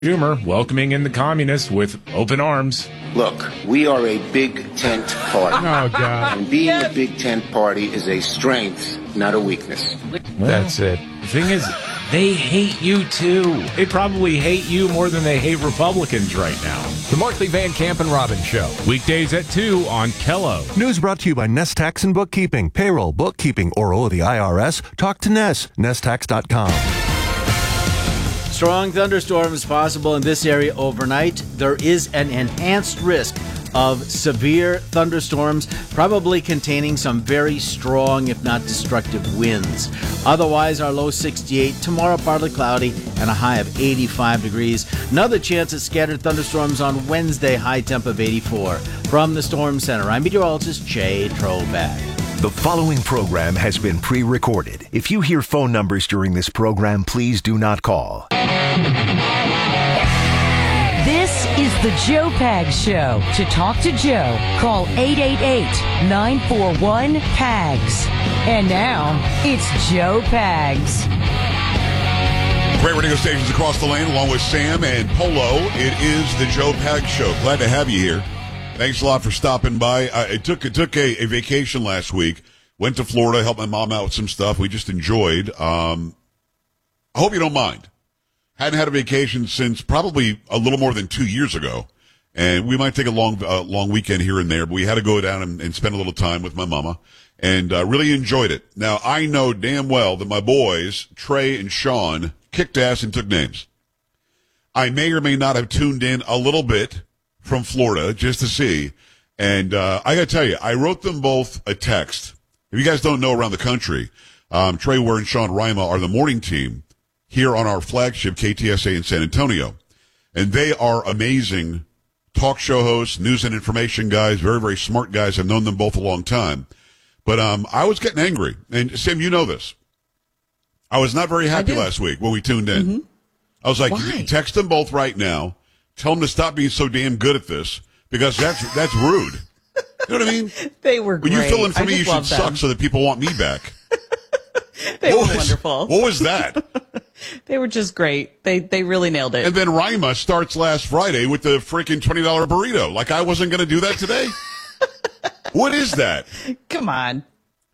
Schumer welcoming in the communists with open arms. Look, we are a big tent party. Oh, God. And being a big tent party is a strength, not a weakness. That's it. The thing is, they hate you, too. They probably hate you more than they hate Republicans right now. The Markley, Van Camp, and Robbins Show. Weekdays at 2 on Kello. News brought to you by Nest Tax and Bookkeeping. Payroll, bookkeeping, oral of the IRS. Talk to Ness. nesttax.com. Strong thunderstorms possible in this area overnight. There is an enhanced risk of severe thunderstorms, probably containing some very strong, if not destructive, winds. Otherwise, our low 68, tomorrow partly cloudy, and a high of 85 degrees. Another chance at scattered thunderstorms on Wednesday, high temp of 84. From the Storm Center, I'm meteorologist Jay Troback. The following program has been pre-recorded. If you hear phone numbers during this program, please do not call. This is the Joe Pags Show. To talk to Joe, call 888-941-PAGS. And now, it's Joe Pags. Great radio stations across the land, along with Sam and Polo. It is the Joe Pags Show. Glad to have you here. Thanks a lot for stopping by. I took a vacation last week. Went to Florida, helped my mom out with some stuff. We just enjoyed. I hope you don't mind. Hadn't had a vacation since probably a little more than 2 years ago. And we might take a long weekend here and there, but we had to go down and spend a little time with my mama. And really enjoyed it. Now, I know damn well that my boys, Trey and Sean, kicked ass and took names. I may or may not have tuned in a little bit from Florida just to see. And I got to tell you, I wrote them both a text. If you guys don't know around the country, Trey Ware and Sean Rima are the morning team here on our flagship KTSA in San Antonio. And they are amazing talk show hosts, news and information guys, very, very smart guys. I've known them both a long time. But I was getting angry. And Sam, you know this. I was not very happy last week when we tuned in. Mm-hmm. I was like, you text them both right now. Tell them to stop being so damn good at this, because that's rude. You know what I mean? They were great. When you fill in for me, you should suck so that people want me back. They were wonderful. What was that? They were just great. They really nailed it. And then Rima starts last Friday with the freaking $20 burrito. Like I wasn't going to do that today? What is that? Come on.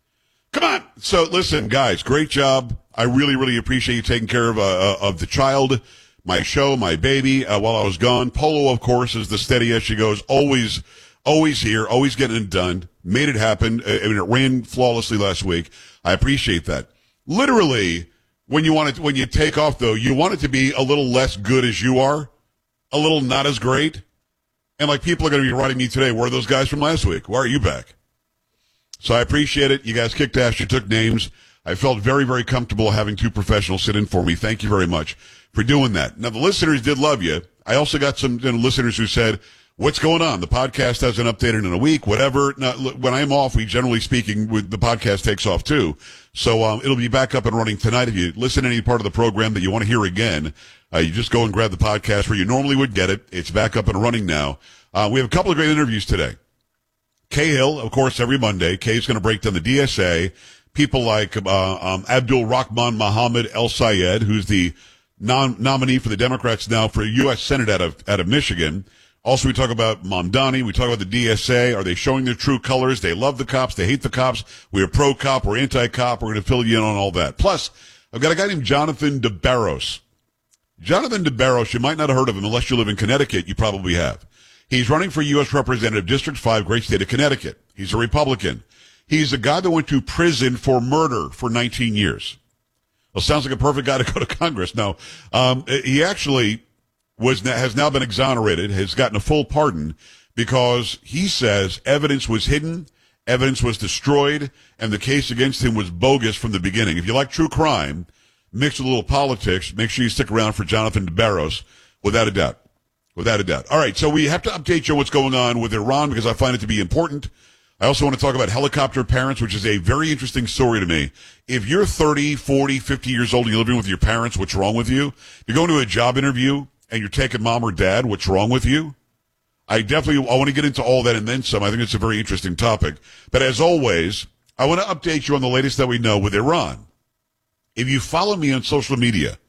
So listen, guys, great job. I really, really appreciate you taking care of the child, my show, my baby, while I was gone. Polo, of course, is the steady as she goes. Always here, always getting it done. Made it happen. I mean, it ran flawlessly last week. I appreciate that. Literally, when you take off, though, you want it to be a little less good as you are, a little not as great. And like people are going to be writing me today, where are those guys from last week? Why are you back? So I appreciate it. You guys kicked ass. You took names. I felt very, very comfortable having two professionals sit in for me. Thank you very much for doing that. Now, the listeners did love you. I also got some listeners who said, what's going on? The podcast hasn't updated in a week, whatever. Now, when I'm off, we generally speaking, the podcast takes off too. So it'll be back up and running tonight. If you listen to any part of the program that you want to hear again, you just go and grab the podcast where you normally would get it. It's back up and running now. We have a couple of great interviews today. Kay Hill, of course, every Monday. Kay's going to break down the DSA. People like Abdul Rahman Mohammed El Sayed, who's the nominee for the Democrats now for U.S. Senate out of Michigan. Also, we talk about Mamdani. We talk about the DSA. Are they showing their true colors? They love the cops. They hate the cops. We're pro-cop. We're anti-cop. We're going to fill you in on all that. Plus, I've got a guy named Jonathan DeBarros. Jonathan DeBarros, you might not have heard of him unless you live in Connecticut. You probably have. He's running for U.S. Representative, District 5, great state of Connecticut. He's a Republican. He's a guy that went to prison for murder for 19 years. Well, sounds like a perfect guy to go to Congress. No, he actually has now been exonerated, has gotten a full pardon because he says evidence was hidden, evidence was destroyed, and the case against him was bogus from the beginning. If you like true crime mixed with a little politics, make sure you stick around for Jonathan DeBarros, without a doubt. Without a doubt. All right, so we have to update you on what's going on with Iran because I find it to be important. I also want to talk about helicopter parents, which is a very interesting story to me. If you're 30, 40, 50 years old and you're living with your parents, what's wrong with you? You're going to a job interview and you're taking mom or dad, what's wrong with you? I want to get into all that and then some. I think it's a very interesting topic. But as always, I want to update you on the latest that we know with Iran. If you follow me on social media,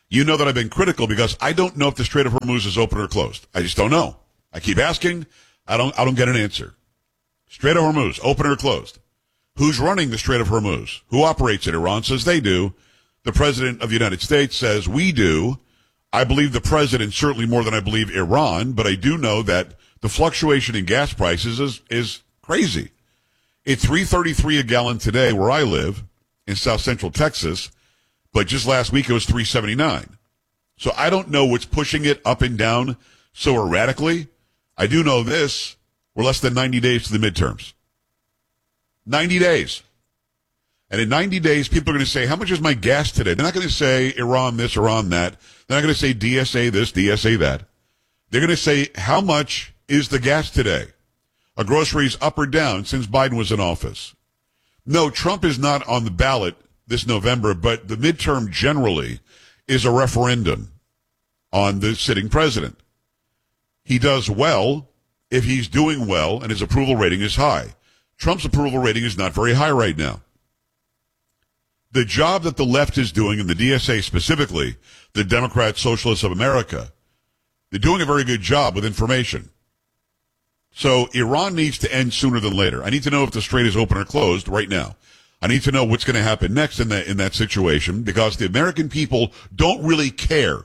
You know that I've been critical because I don't know if the Strait of Hormuz is open or closed. I just don't know. I keep asking. I don't get an answer. Strait of Hormuz, open or closed? Who's running the Strait of Hormuz? Who operates it? Iran says they do. The President of the United States says we do. I believe the President certainly more than I believe Iran, but I do know that the fluctuation in gas prices is crazy. It's $3.33 a gallon today where I live in South Central Texas, but just last week it was $3.79. So I don't know what's pushing it up and down so erratically. I do know this. We're less than 90 days to the midterms. 90 days. And in 90 days, people are going to say, how much is my gas today? They're not going to say Iran this, Iran that. They're not going to say DSA this, DSA that. They're going to say, how much is the gas today? Are groceries up or down since Biden was in office? No, Trump is not on the ballot this November, but the midterm generally is a referendum on the sitting president. He does well if he's doing well and his approval rating is high. Trump's approval rating is not very high right now. The job that the left is doing, and the DSA specifically, the Democrat Socialists of America, they're doing a very good job with information. So Iran needs to end sooner than later. I need to know if the strait is open or closed right now. I need to know what's going to happen next in that situation because the American people don't really care.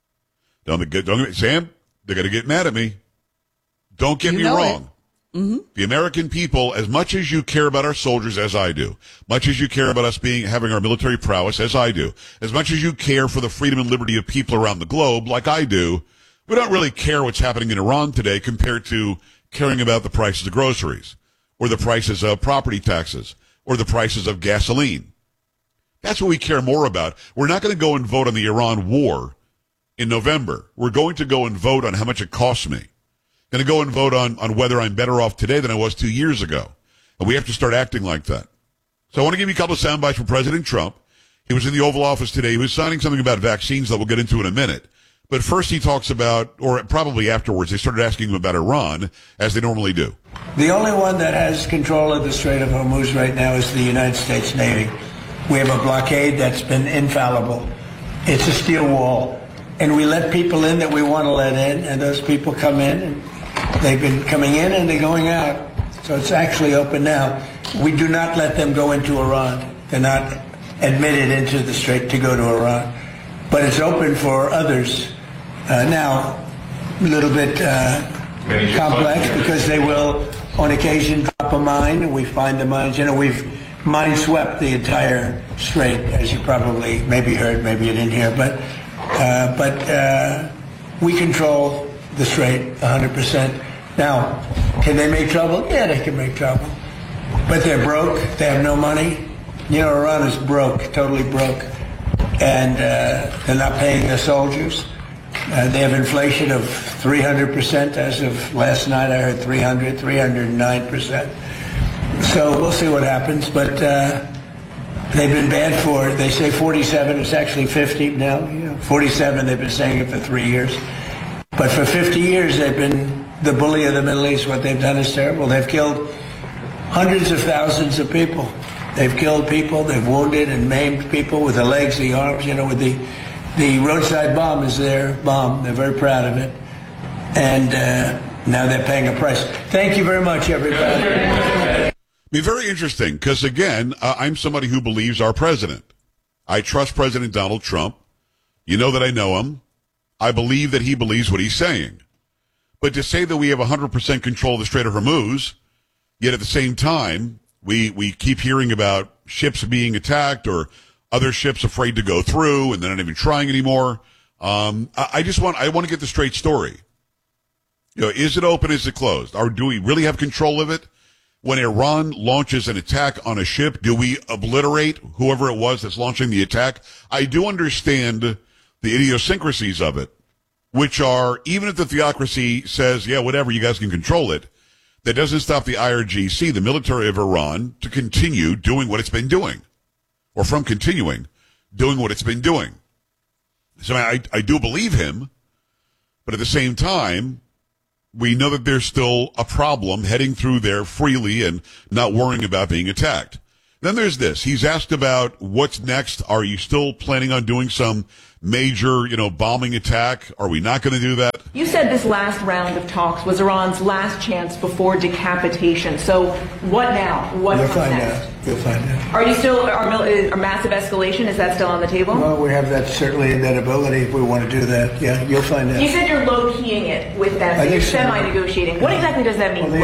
Sam, they're going to get mad at me. Don't get me wrong. Mm-hmm. The American people, as much as you care about our soldiers as I do, much as you care about us having our military prowess as I do, as much as you care for the freedom and liberty of people around the globe like I do, we don't really care what's happening in Iran today compared to caring about the prices of groceries or the prices of property taxes or the prices of gasoline. That's what we care more about. We're not going to go and vote on the Iran war in November. We're going to go and vote on how much it costs me. Going to go and vote on whether I'm better off today than I was 2 years ago. And we have to start acting like that. So I want to give you a couple of sound bites from President Trump. He was in the Oval Office today. He was signing something about vaccines that we'll get into in a minute. But first he talks about, or probably afterwards, they started asking him about Iran, as they normally do. The only one that has control of the Strait of Hormuz right now is the United States Navy. We have a blockade that's been infallible. It's a steel wall. And we let people in that we want to let in, and those people come in, and they've been coming in and they're going out. So it's actually open now. We do not let them go into Iran. They're not admitted into the strait to go to Iran. But it's open for others. Now, a little bit complex because they will, on occasion, drop a mine, and we find the mines. You know, we've mine swept the entire strait, as you probably maybe heard, maybe you didn't hear. But we control the strait 100%. Now, can they make trouble? Yeah, they can make trouble. But they're broke. They have no money. You know, Iran is broke, totally broke. And they're not paying their soldiers. They have inflation of 300%. As of last night, I heard 309%. So we'll see what happens. But they've been bad for, they say 47. It's actually 50 now. You know, 47, they've been saying it for 3 years. But for 50 years, they've been the bully of the Middle East. What they've done is terrible. They've killed hundreds of thousands of people. They've killed people. They've wounded and maimed people with the legs, the arms. You know, with the roadside bomb is their bomb. They're very proud of it. And now they're paying a price. Thank you very much, everybody. Be very interesting because, again, I'm somebody who believes our president. I trust President Donald Trump. You know that I know him. I believe that he believes what he's saying. But to say that we have 100% control of the Strait of Hormuz, yet at the same time, we keep hearing about ships being attacked or other ships afraid to go through and they're not even trying anymore. I want to get the straight story. You know, is it open? Is it closed? Or do we really have control of it? When Iran launches an attack on a ship, do we obliterate whoever it was that's launching the attack? I do understand the idiosyncrasies of it, which are, even if the theocracy says, yeah, whatever, you guys can control it, that doesn't stop the IRGC, the military of Iran, to continue doing what it's been doing, or from continuing doing what it's been doing. So I do believe him, but at the same time, we know that there's still a problem heading through there freely and not worrying about being attacked. Then there's this. He's asked about what's next. Are you still planning on doing some major, bombing attack? Are we not going to do that? You said this last round of talks was Iran's last chance before decapitation. So what now? What comes next? You'll find out. Are you still, are massive escalation, is that still on the table? Well, we have that certainly in that ability if we want to do that. Yeah, you'll find out. You said you're low-keying it with them, so you're semi-negotiating. What exactly does that mean? Well,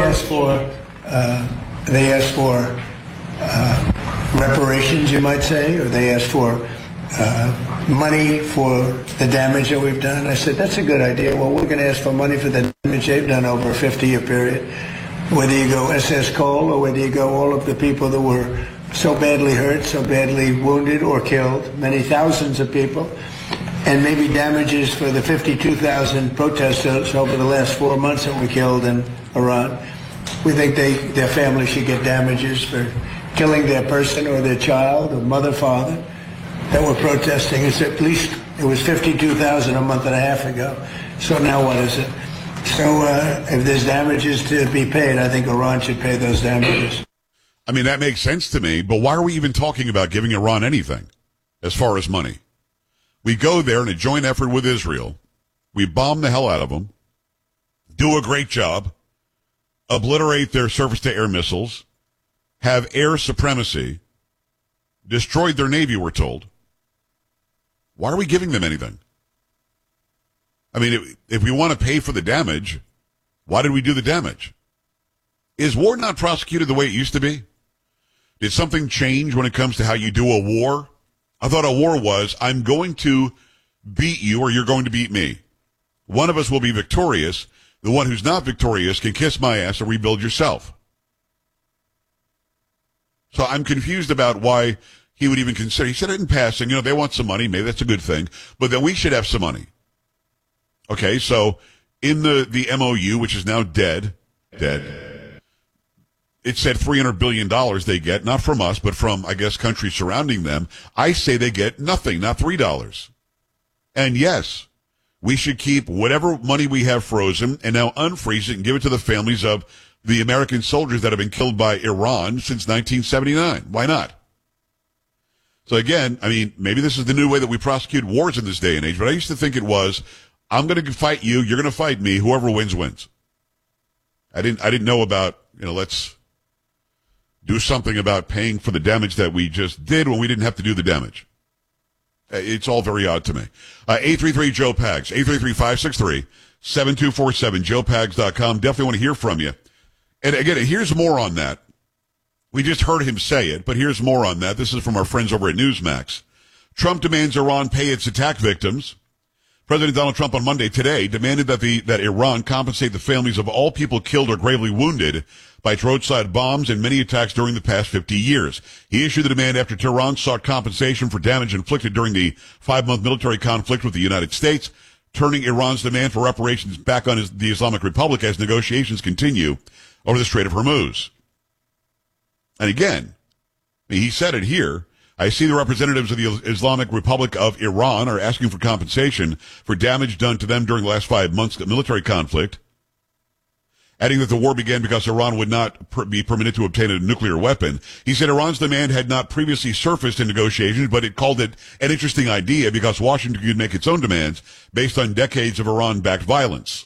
they asked for reparations, you might say, or they asked for money for the damage that we've done. I said, that's a good idea. Well, we're going to ask for money for the damage they've done over a 50-year period. Whether you go SS Cole or whether you go all of the people that were so badly hurt, so badly wounded or killed, many thousands of people, and maybe damages for the 52,000 protesters over the last 4 months that we killed in Iran. We think their family should get damages for killing their person or their child or mother, father that were protesting. It's at least, it was 52,000 a month and a half ago. So now what is it? So if there's damages to be paid, I think Iran should pay those damages. I mean, that makes sense to me, but why are we even talking about giving Iran anything as far as money? We go there in a joint effort with Israel. We bomb the hell out of them, do a great job, obliterate their surface-to-air missiles, have air supremacy, destroyed their navy, we're told. Why are we giving them anything? I mean, if we want to pay for the damage, why did we do the damage? Is war not prosecuted the way it used to be? Did something change when it comes to how you do a war? I thought a war was, I'm going to beat you or you're going to beat me. One of us will be victorious. The one who's not victorious can kiss my ass and rebuild yourself. So I'm confused about why he would even consider. He said it in passing, they want some money. Maybe that's a good thing. But then we should have some money. Okay, so in the MOU, which is now dead, it said $300 billion they get, not from us, but from, I guess, countries surrounding them. I say they get nothing, not $3. And yes, we should keep whatever money we have frozen and now unfreeze it and give it to the families of the American soldiers that have been killed by Iran since 1979. Why not? So again, I mean, maybe this is the new way that we prosecute wars in this day and age, but I used to think it was, I'm going to fight you, you're going to fight me, whoever wins, wins. I didn't know about, let's do something about paying for the damage that we just did when we didn't have to do the damage. It's all very odd to me. 833-JOE-PAGS, 833-563-7247, joepags.com. Definitely want to hear from you. And again, here's more on that. We just heard him say it, but here's more on that. This is from our friends over at Newsmax. Trump demands Iran pay its attack victims. President Donald Trump on Monday today demanded that Iran compensate the families of all people killed or gravely wounded by roadside bombs and many attacks during the past 50 years. He issued the demand after Tehran sought compensation for damage inflicted during the 5-month military conflict with the United States, turning Iran's demand for reparations back on the Islamic Republic as negotiations continue over the Strait of Hormuz. And again, he said it here, I see the representatives of the Islamic Republic of Iran are asking for compensation for damage done to them during the last 5 months of military conflict, adding that the war began because Iran would not be permitted to obtain a nuclear weapon. He said Iran's demand had not previously surfaced in negotiations, but it called it an interesting idea because Washington could make its own demands based on decades of Iran-backed violence.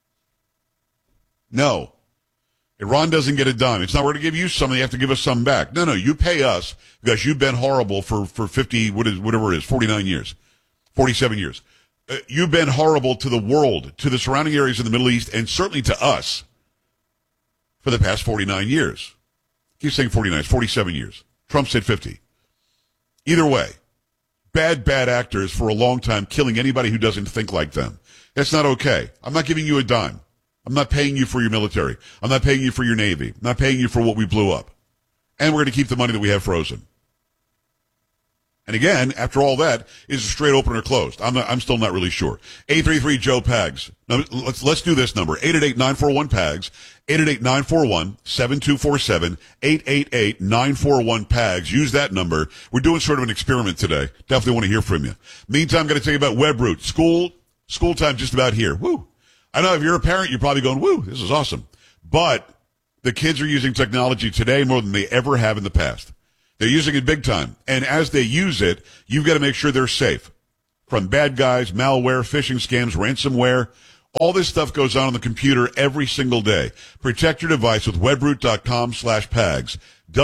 No. Iran doesn't get a dime. It's not we're going to give you something, you have to give us some back. No, you pay us because you've been horrible for 50, whatever it is, 49 years, 47 years. You've been horrible to the world, to the surrounding areas in the Middle East, and certainly to us for the past 49 years. I keep saying 49, it's 47 years. Trump said 50. Either way, bad actors for a long time killing anybody who doesn't think like them. That's not okay. I'm not giving you a dime. I'm not paying you for your military. I'm not paying you for your Navy. I'm not paying you for what we blew up. And we're going to keep the money that we have frozen. And again, after all that, is it straight open or closed? I'm still not really sure. 833-JOE-PAGS. Now, let's do this number. 888-941-PAGS. 888-941-7247. 888-941-PAGS. Use that number. We're doing sort of an experiment today. Definitely want to hear from you. Meantime, I'm going to tell you about Webroot. School time just about here. Woo. I know if you're a parent, you're probably going, woo, this is awesome. But the kids are using technology today more than they ever have in the past. They're using it big time. And as they use it, you've got to make sure they're safe. From bad guys, malware, phishing scams, ransomware, all this stuff goes on the computer every single day. Protect your device with webroot.com/PAGS.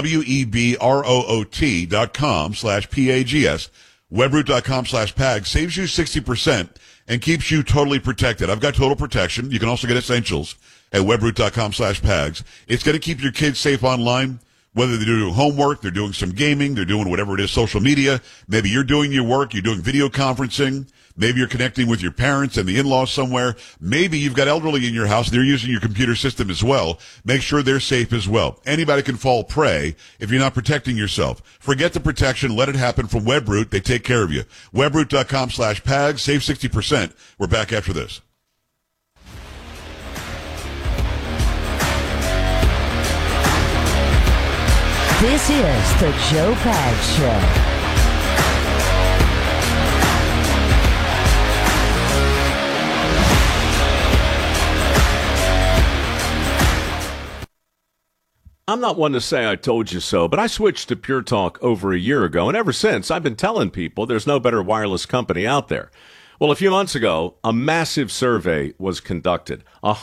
webroot.com/PAGS. Webroot.com/PAGS saves you 60% and keeps you totally protected. I've got total protection. You can also get essentials at webroot.com/PAGS. It's going to keep your kids safe online. Whether they're doing homework, they're doing some gaming, they're doing whatever it is, social media. Maybe you're doing your work, you're doing video conferencing. Maybe you're connecting with your parents and the in-laws somewhere. Maybe you've got elderly in your house. They're using your computer system as well. Make sure they're safe as well. Anybody can fall prey if you're not protecting yourself. Forget the protection. Let it happen from Webroot. They take care of you. Webroot.com/PAGS. Save 60%. We're back after this. This is the Joe Pags Show. I'm not one to say I told you so, but I switched to Pure Talk over a year ago, and ever since, I've been telling people there's no better wireless company out there. Well, a few months ago, a massive survey was conducted.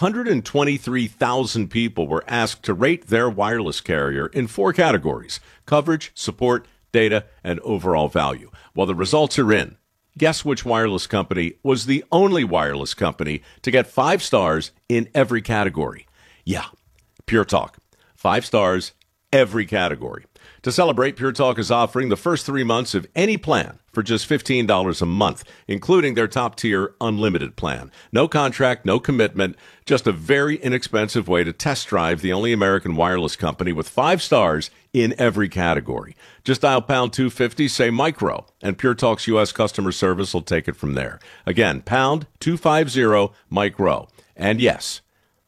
123,000 people were asked to rate their wireless carrier in 4 categories: coverage, support, data, and overall value. Well, the results are in. Guess which wireless company was the only wireless company to get 5 stars in every category? Yeah, Pure Talk. 5 stars, every category. To celebrate, Pure Talk is offering the first 3 months of any plan for just $15 a month, including their top-tier unlimited plan. No contract, no commitment, just a very inexpensive way to test drive the only American wireless company with 5 stars in every category. Just dial pound 250, say micro, and Pure Talk's U.S. customer service will take it from there. Again, pound 250 micro. And yes,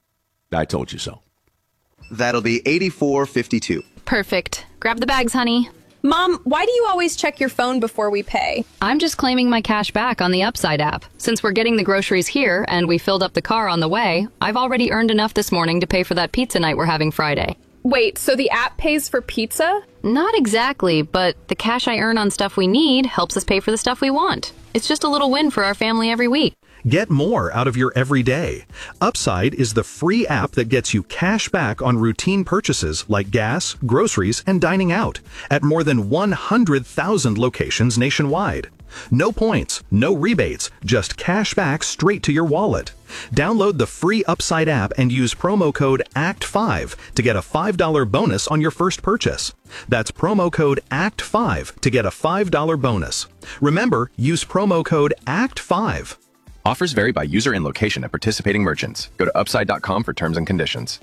I told you so. That'll be $84.52. Perfect. Grab the bags, honey. Mom, why do you always check your phone before we pay? I'm just claiming my cash back on the Upside app. Since we're getting the groceries here and we filled up the car on the way, I've already earned enough this morning to pay for that pizza night we're having Friday. Wait, so the app pays for pizza? Not exactly, but the cash I earn on stuff we need helps us pay for the stuff we want. It's just a little win for our family every week. Get more out of your everyday. Upside is the free app that gets you cash back on routine purchases like gas, groceries, and dining out at more than 100,000 locations nationwide. No points, no rebates, just cash back straight to your wallet. Download the free Upside app and use promo code ACT5 to get a $5 bonus on your first purchase. That's promo code ACT5 to get a $5 bonus. Remember, use promo code ACT5. Offers vary by user and location at participating merchants. Go to upside.com for terms and conditions.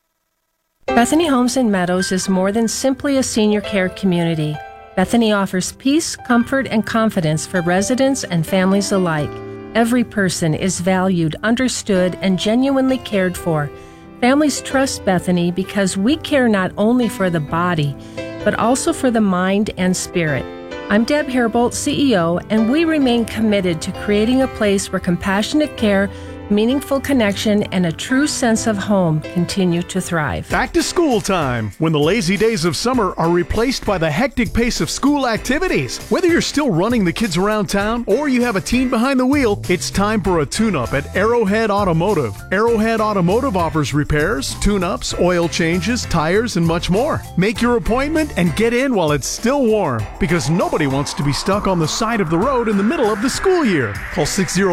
Bethany Homes and Meadows is more than simply a senior care community. Bethany offers peace, comfort, and confidence for residents and families alike. Every person is valued, understood, and genuinely cared for. Families trust Bethany because we care not only for the body, but also for the mind and spirit. I'm Deb Herbold, CEO, and we remain committed to creating a place where compassionate care, meaningful connection, and a true sense of home continue to thrive. Back to school time, when the lazy days of summer are replaced by the hectic pace of school activities. Whether you're still running the kids around town or you have a teen behind the wheel, it's time for a tune-up at Arrowhead Automotive. Arrowhead Automotive offers repairs, tune-ups, oil changes, tires, and much more. Make your appointment and get in while it's still warm, because nobody wants to be stuck on the side of the road in the middle of the school year. Call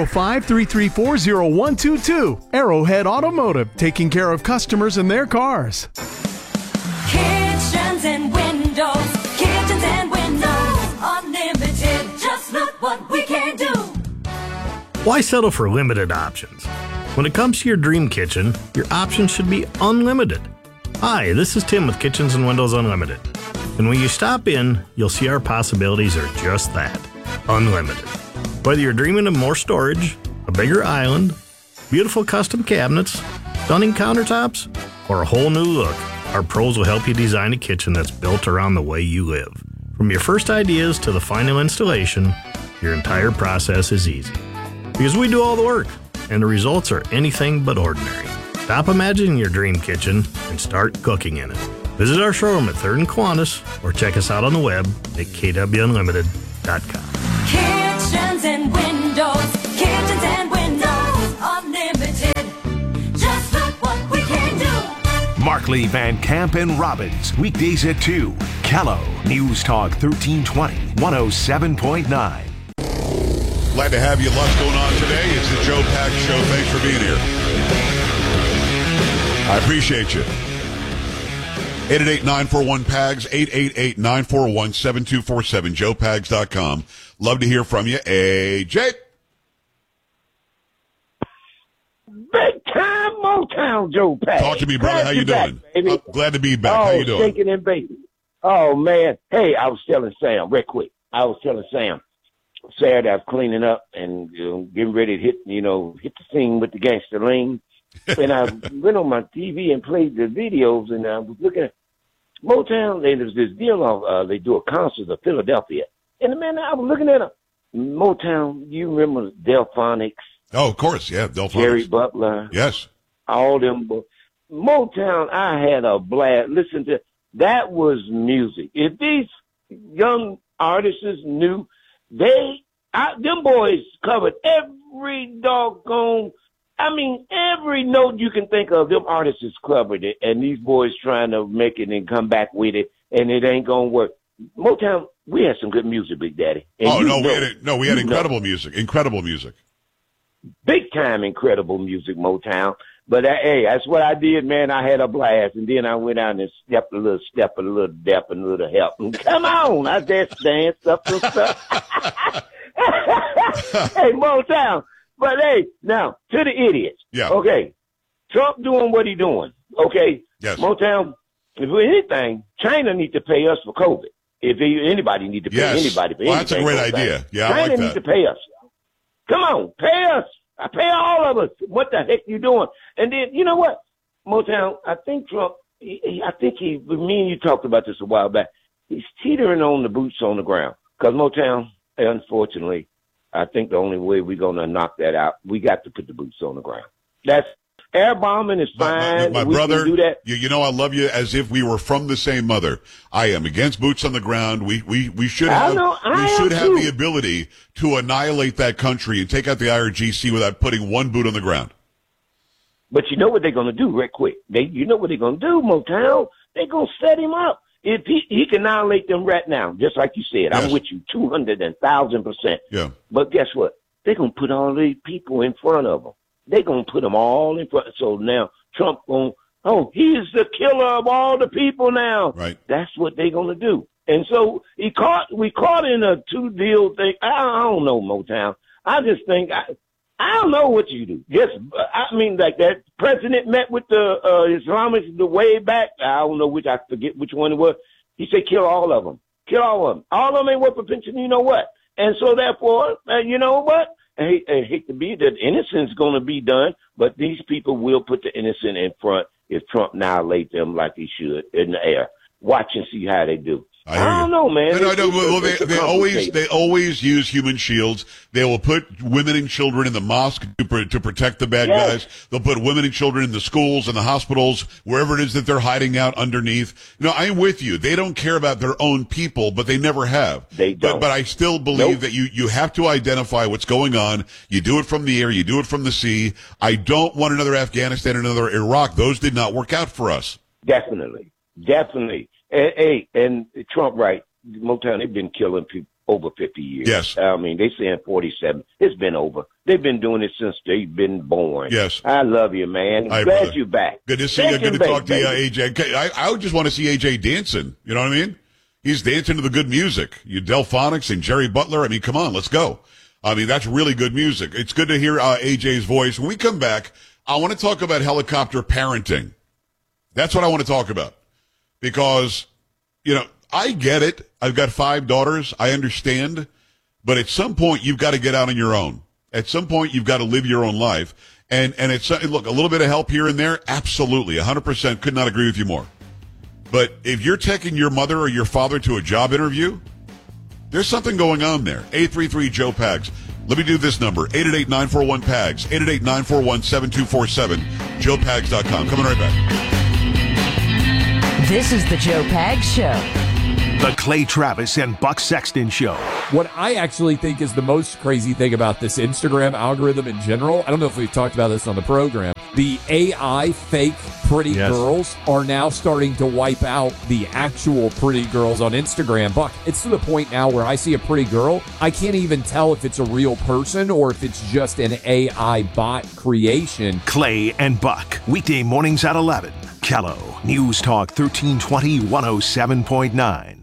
605-334-0122. Arrowhead Automotive, taking care of customers and their cars. Kitchens and windows, unlimited, just look what we can do. Why settle for limited options? When it comes to your dream kitchen, your options should be unlimited. Hi, this is Tim with Kitchens and Windows Unlimited. And when you stop in, you'll see our possibilities are just that, unlimited. Whether you're dreaming of more storage, a bigger island, beautiful custom cabinets, stunning countertops, or a whole new look, our pros will help you design a kitchen that's built around the way you live. From your first ideas to the final installation, your entire process is easy. Because we do all the work, and the results are anything but ordinary. Stop imagining your dream kitchen and start cooking in it. Visit our showroom at 3rd and Kiwanis or check us out on the web at kwunlimited.com. Kitchens and windows unlimited. Just look what we can do. Markley, Van Camp, and Robbins. Weekdays at 2. Callow. News Talk 1320. 107.9. Glad to have you. Lots going on today. It's the Joe Pags Show. Thanks for being here. I appreciate you. 888-941-PAGS, 888-941-7247, joepags.com. Love to hear from you. AJ. Big time Motown Joe Pags. Talk to me, brother. How you doing? Back, glad to be back. How you doing? Shaking and baby. Oh, man. Hey, I was telling Sam, real quick. Saturday I was cleaning up and getting ready to hit the scene with the gangster lean. And I went on my TV and played the videos, and I was looking at Motown. And there's this deal of they do a concert of Philadelphia. And, man, I was looking at Motown. You remember Delphonics? Oh, of course, yeah, Delphonics. Jerry Butler. Yes. All them. Motown, I had a blast. Listen to that was music. If these young artists knew, them boys covered every doggone, every note you can think of, them artists covered it, and these boys trying to make it and come back with it, and it ain't gonna work. Motown, we had some good music, Big Daddy. And we had incredible music. Incredible music. Big time incredible music, Motown. But hey, that's what I did, man. I had a blast, and then I went out and stepped a little step, a little dep, and a little help. And come on, I just danced up some stuff. Hey, Motown. But hey, now to the idiots. Yeah. Okay, Trump doing what he doing. Okay. Yes. Motown. If anything, China need to pay us for COVID. If anybody need to pay anybody for anything. That's a great idea. Yeah, China I like that. need to pay us. Come on, pay us. I pay all of us. What the heck you doing? And then, you know what, Motown, I think Trump, me and you talked about this a while back. He's teetering on the boots on the ground. Because Motown, unfortunately, I think the only way we're going to knock that out, we got to put the boots on the ground. That's air bombing is fine. My we brother, can do that. you know I love you as if we were from the same mother. I am against boots on the ground. We should have the ability to annihilate that country and take out the IRGC without putting one boot on the ground. But you know what they're going to do real quick. You know what they're going to do, Motown? They're going to set him up. If he can annihilate them right now, just like you said. Yes. I'm with you 200,000%. Yeah. But guess what? They're going to put all these people in front of them. They're going to put them all in front. So now Trump he's the killer of all the people now. Right. That's what they're going to do. And so we caught in a two-deal thing. I don't know, Motown. I just think, I don't know what you do. Like that president met with the Islamists the way back. I don't know I forget which one it was. He said, kill all of them. Kill all of them. All of them ain't worth a pension, you know what? And so therefore, you know what? I hate to be that innocence going to be done, but these people will put the innocent in front if Trump annihilate them like he should in the air. Watch and see how they do. I don't know, man. They always use human shields. They will put women and children in the mosque to protect the bad guys. They'll put women and children in the schools and the hospitals, wherever it is that they're hiding out underneath. I'm with you. They don't care about their own people, but they never have. They don't. But I still believe that you have to identify what's going on. You do it from the air. You do it from the sea. I don't want another Afghanistan, another Iraq. Those did not work out for us. Definitely. And Trump, right? Motown, they've been killing people over 50 years. Yes. They saying 47. It's been over. They've been doing it since they've been born. Yes. I love you, man. Glad you're back. Good to see you. Good to talk to you, AJ. I would just want to see AJ dancing. You know what I mean? He's dancing to the good music. You Delphonics and Jerry Butler. Come on, let's go. That's really good music. It's good to hear AJ's voice. When we come back, I want to talk about helicopter parenting. That's what I want to talk about. Because, I get it. I've got 5 daughters. I understand. But at some point, you've got to get out on your own. At some point, you've got to live your own life. And look, a little bit of help here and there, absolutely. 100% could not agree with you more. But if you're taking your mother or your father to a job interview, there's something going on there. 833-JOE-PAGS. Let me do this number, 888-941-PAGS, 888-941-7247, joepags.com. Coming right back. This is the Joe Pags Show. The Clay Travis and Buck Sexton Show. What I actually think is the most crazy thing about this Instagram algorithm in general, I don't know if we've talked about this on the program, the AI fake pretty girls are now starting to wipe out the actual pretty girls on Instagram. Buck, it's to the point now where I see a pretty girl, I can't even tell if it's a real person or if it's just an AI bot creation. Clay and Buck, weekday mornings at 11. Kello, News Talk 1320, 107.9.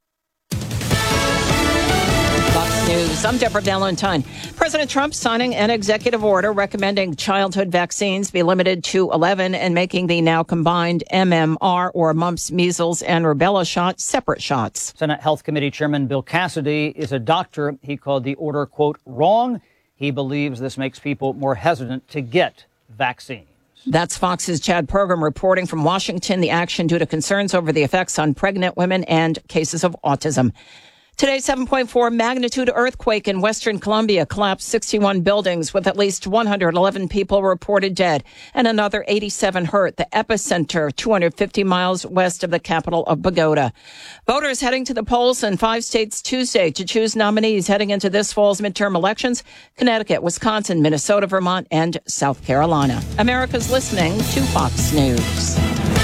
Fox News. I'm Deborah Valentine. President Trump signing an executive order recommending childhood vaccines be limited to 11 and making the now combined MMR or mumps, measles, and rubella shots separate shots. Senate Health Committee Chairman Bill Cassidy is a doctor. He called the order, quote, wrong. He believes this makes people more hesitant to get vaccines. That's Fox's Chad Program reporting from Washington. The action due to concerns over the effects on pregnant women and cases of autism. Today's 7.4 magnitude earthquake in Western Colombia collapsed 61 buildings with at least 111 people reported dead and another 87 hurt. The epicenter 250 miles west of the capital of Bogota. Voters heading to the polls in 5 states Tuesday to choose nominees heading into this fall's midterm elections: Connecticut, Wisconsin, Minnesota, Vermont, and South Carolina. America's listening to Fox News.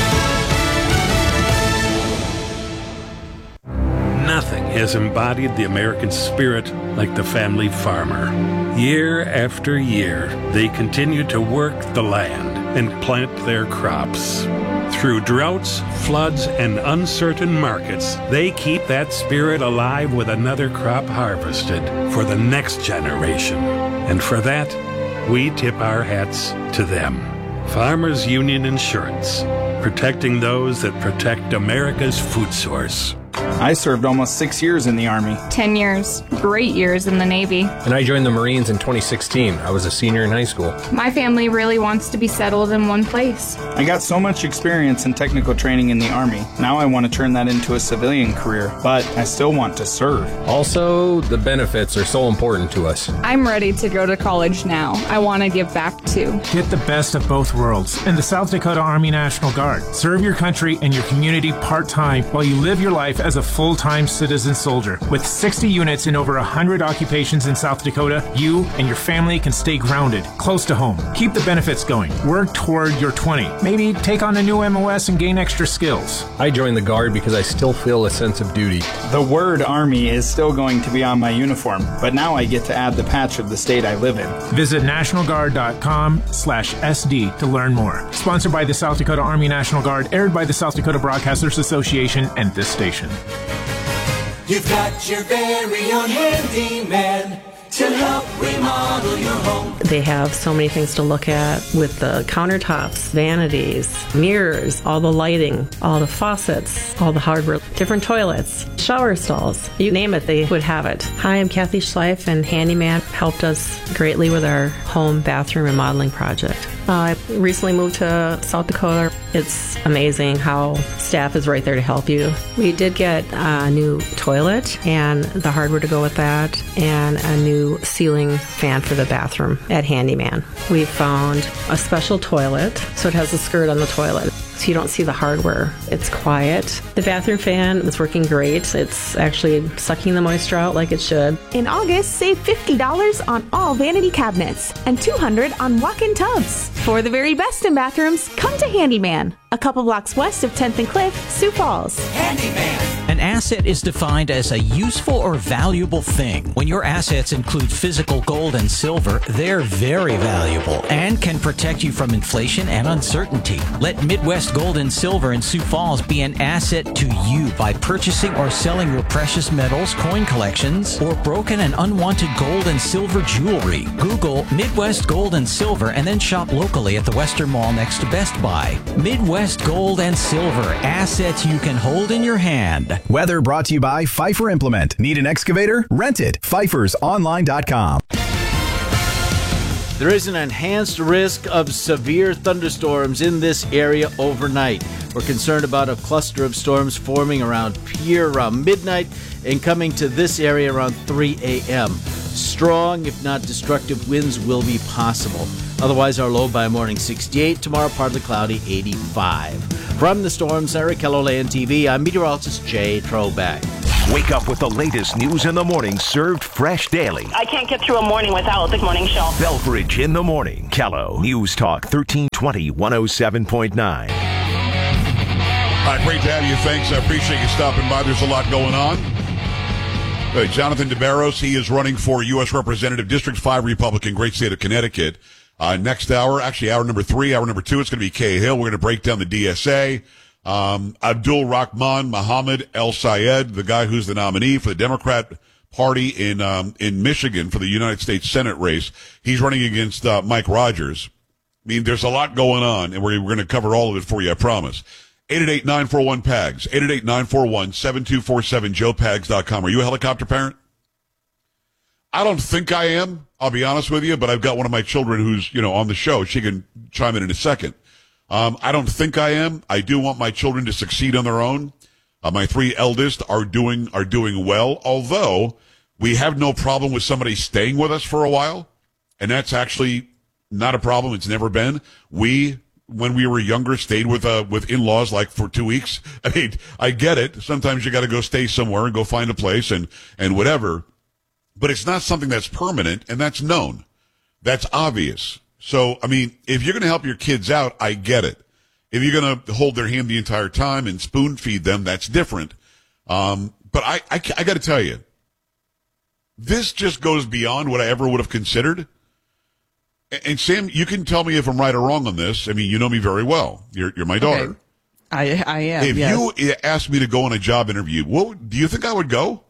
Nothing has embodied the American spirit like the family farmer. Year after year, they continue to work the land and plant their crops. Through droughts, floods, and uncertain markets, they keep that spirit alive with another crop harvested for the next generation. And for that, we tip our hats to them. Farmers Union Insurance, protecting those that protect America's food source. I served almost 6 years in the Army. 10 years. Great years in the Navy. And I joined the Marines in 2016. I was a senior in high school. My family really wants to be settled in one place. I got so much experience and technical training in the Army. Now I want to turn that into a civilian career, but I still want to serve. Also, the benefits are so important to us. I'm ready to go to college now. I want to give back too. Get the best of both worlds in the South Dakota Army National Guard. Serve your country and your community part-time while you live your life as a full-time citizen soldier. With 60 units in over 100 occupations in South Dakota, you and your family can stay grounded, close to home. Keep the benefits going. Work toward your 20. Maybe take on a new MOS and gain extra skills. I joined the Guard because I still feel a sense of duty. The word Army is still going to be on my uniform, but now I get to add the patch of the state I live in. Visit nationalguard.com/SD to learn more. Sponsored by the South Dakota Army National Guard, aired by the South Dakota Broadcasters Association and this station. You've got your very own handyman to help remodel your home. They have so many things to look at with the countertops, vanities, mirrors, all the lighting, all the faucets, all the hardware, different toilets, shower stalls. You name it, they would have it. Hi, I'm Kathy Schleif, and Handyman helped us greatly with our home bathroom remodeling project. I recently moved to South Dakota. It's amazing how staff is right there to help you. We did get a new toilet and the hardware to go with that, and a new ceiling fan for the bathroom at Handyman. We found a special toilet, so it has a skirt on the toilet, so you don't see the hardware. It's quiet. The bathroom fan is working great. It's actually sucking the moisture out like it should. In August, save $50 on all vanity cabinets and $200 on walk-in tubs. For the very best in bathrooms, come to Handyman, a couple blocks west of 10th and Cliff, Sioux Falls. Handyman. An asset is defined as a useful or valuable thing. When your assets include physical gold and silver, they're very valuable and can protect you from inflation and uncertainty. Let Midwest Gold and Silver in Sioux Falls be an asset to you by purchasing or selling your precious metals, coin collections, or broken and unwanted gold and silver jewelry. Google Midwest Gold and Silver and then shop locally at the Western Mall next to Best Buy. Midwest Gold and Silver, assets you can hold in your hand. Weather brought to you by Pfeiffer Implement. Need an excavator? Rent it. PfeiffersOnline.com. There is an enhanced risk of severe thunderstorms in this area overnight. We're concerned about a cluster of storms forming around Pierre around midnight and coming to this area around 3 a.m. Strong, if not destructive, winds will be possible. Otherwise, our low by morning 68. Tomorrow, partly cloudy, 85. From the Storm Center, Kelowland TV, I'm meteorologist Jay Trobeck. Wake up with the latest news in the morning, served fresh daily. I can't get through a morning without the morning show. Belfridge in the morning. Kello News Talk 1320 107.9. All right, great to have you. Thanks. I appreciate you stopping by. There's a lot going on. Jonathan DeBarros, he is running for U.S. Representative, District 5 Republican, great state of Connecticut. Next hour, actually hour number 3, hour number 2, it's going to be Kay Hill. We're going to break down the DSA. Abdul Rahman Mohammed El Sayed, the guy who's the nominee for the Democrat Party in Michigan for the United States Senate race. He's running against Mike Rogers. I mean, there's a lot going on, and we're going to cover all of it for you, I promise. 888-941-PAGS, 888-941-7247, joepags.com. Are you a helicopter parent? I don't think I am, I'll be honest with you, but I've got one of my children who's, on the show. She can chime in a second. I don't think I am. I do want my children to succeed on their own. My 3 eldest are doing well, although we have no problem with somebody staying with us for a while, and that's actually not a problem. It's never been. When we were younger, stayed with in-laws like for 2 weeks. I mean, I get it. Sometimes you got to go stay somewhere and go find a place and whatever. But it's not something that's permanent, and that's known. That's obvious. So, I mean, if you're going to help your kids out, I get it. If you're going to hold their hand the entire time and spoon feed them, that's different. But I got to tell you, this just goes beyond what I ever would have considered. And Sam, you can tell me if I'm right or wrong on this. I mean, you know me very well. You're my daughter. Okay. I am. If you asked me to go on a job interview, do you think I would go?